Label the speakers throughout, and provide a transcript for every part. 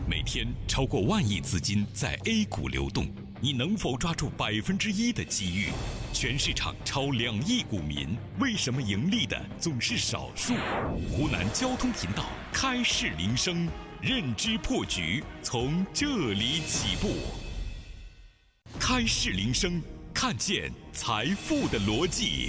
Speaker 1: 每天超过万亿资金在 A 股流动，你能否抓住1%的机遇？全市场超2亿股民，为什么盈利的总是少数？湖南交通频道开市铃声，认知破局从这里起步。开市铃声，看见财富的逻辑。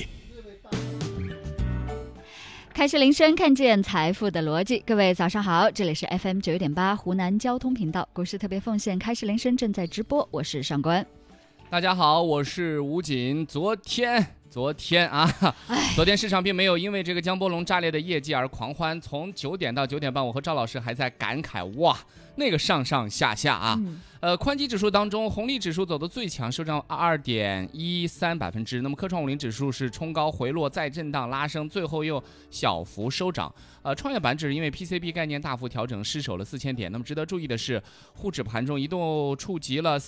Speaker 2: 开市铃声，看见财富的逻辑。各位早上好，这里是 FM 91.8湖南交通频道股市特别奉献开市铃声正在直播，我是上官。
Speaker 3: 大家好，我是吴锦。昨天市场并没有因为这个江波龙炸裂的业绩而狂欢，从9点到9点半，我和赵老师还在感慨，哇，那个上上下下啊。宽基指数当中，红利指数走得最强，收涨2.13%。那么科创50指数是冲高回落，再震荡拉升，最后又小幅收涨。创业板指因为 PCB 概念大幅调整，失守了4000点。那么值得注意的是，沪指盘中一度触及了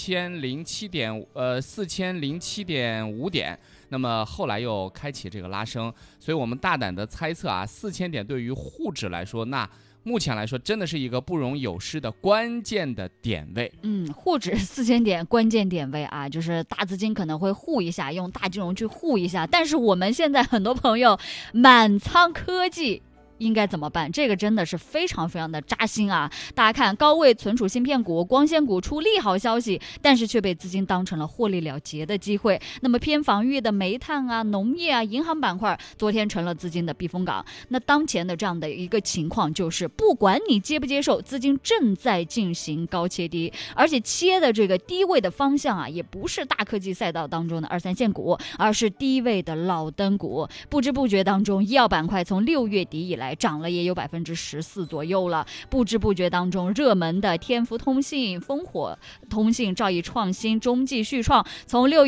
Speaker 3: 4007.5点。那么后来又开启这个拉升，所以我们大胆的猜测啊，4000点对于沪指来说，那目前来说真的是一个不容有失的关键的点位。
Speaker 2: 沪指4000点关键点位啊，就是大资金可能会护一下，用大金融去护一下，但是我们现在很多朋友满仓科技应该怎么办？这个真的是非常非常的扎心啊！大家看，高位存储芯片股、光纤股出利好消息，但是却被资金当成了获利了结的机会。那么偏防御的煤炭啊、农业啊、银行板块，昨天成了资金的避风港。那当前的这样的一个情况就是，不管你接不接受，资金正在进行高切低，而且切的这个低位的方向啊，也不是大科技赛道当中的2、3线股，而是低位的老灯股。不知不觉当中，医药板块从6月底以来涨了也有14%左右了。不知不觉当中，热门的天福通信、烽火通信、兆易创新、中继续创，从6